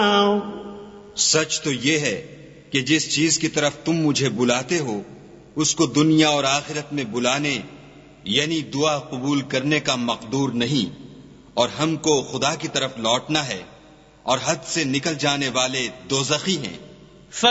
सच तो ये है कि जिस चीज की तरफ तुम मुझे बुलाते हो उसको दुनिया और आखिरत में बुलाने यानी दुआ कबूल करने का मकदूर नहीं, और हमको खुदा की तरफ लौटना है, और हद से निकल जाने वाले दोज़खी हैं।